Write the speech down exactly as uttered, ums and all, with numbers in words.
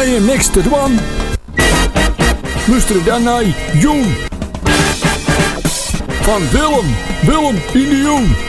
ben je niks te doen? Luister dan naar Jong. Van Willem, Willem in de Jong.